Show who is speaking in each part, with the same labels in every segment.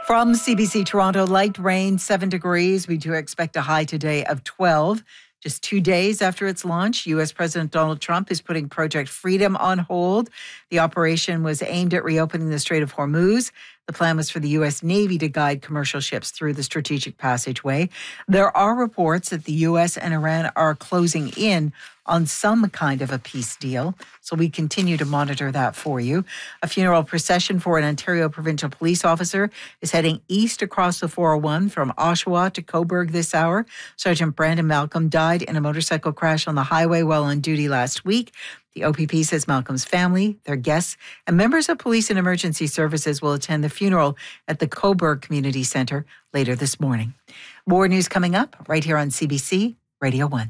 Speaker 1: From CBC Toronto, light rain, 7 degrees. We do expect a high today of 12. Just 2 days after its launch, U.S. President Donald Trump is putting Project Freedom on hold. The operation was aimed at reopening the Strait of Hormuz. The plan was for the U.S. Navy to guide commercial ships through the strategic passageway. There are reports that the U.S. and Iran are closing in on some kind of a peace deal, so we continue to monitor that for you. A funeral procession for an Ontario provincial police officer is heading east across the 401 from Oshawa to Cobourg this hour. Sergeant Brandon Malcolm died in a motorcycle crash on the highway while on duty last week. The OPP says Malcolm's family, their guests, and members of police and emergency services will attend the funeral at the Cobourg Community Centre later this morning. More news coming up right here on CBC Radio 1.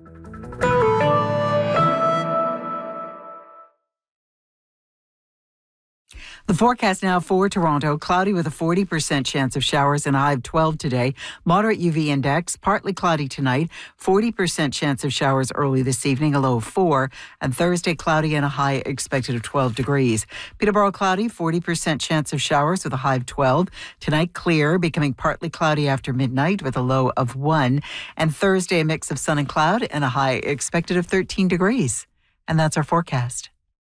Speaker 1: The forecast now for Toronto, cloudy with a 40% chance of showers and a high of 12 today. Moderate UV index, partly cloudy tonight, 40% chance of showers early this evening, a low of 4. And Thursday, cloudy and a high expected of 12 degrees. Peterborough, cloudy, 40% chance of showers with a high of 12. Tonight, clear, becoming partly cloudy after midnight with a low of 1. And Thursday, a mix of sun and cloud and a high expected of 13 degrees. And that's our forecast.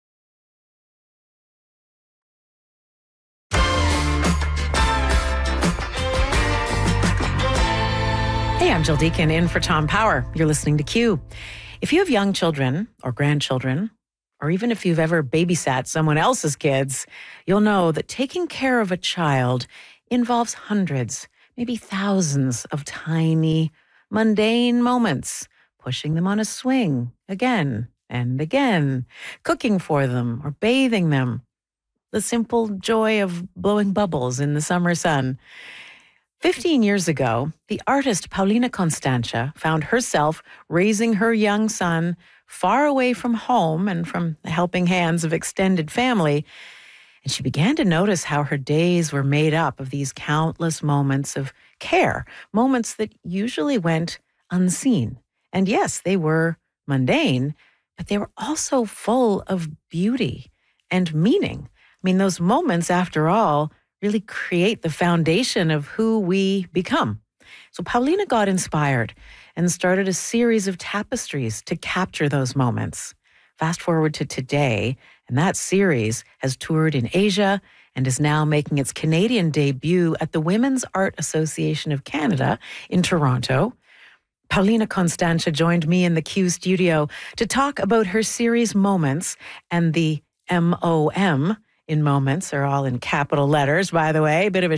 Speaker 2: Hey, I'm Jill Deacon in for Tom Power. You're listening to Q. If you have young children or grandchildren, or even if you've ever babysat someone else's kids, you'll know that taking care of a child involves hundreds, maybe thousands of tiny, mundane moments, pushing them on a swing again and again, cooking for them or bathing them, the simple joy of blowing bubbles in the summer sun. 15 years ago, the artist Paulina Constanța found herself raising her young son far away from home and from the helping hands of extended family. And she began to notice how her days were made up of these countless moments of care, moments that usually went unseen. And yes, they were mundane, but they were also full of beauty and meaning. I mean, those moments, after all, really create the foundation of who we become. So Paulina got inspired and started a series of tapestries to capture those moments. Fast forward to today, and that series has toured in Asia and is now making its Canadian debut at the Women's Art Association of Canada in Toronto. Paulina Constanța joined me in the Q studio to talk about her series Moments, and the MOM in moments are all in capital letters, by the way, a bit of a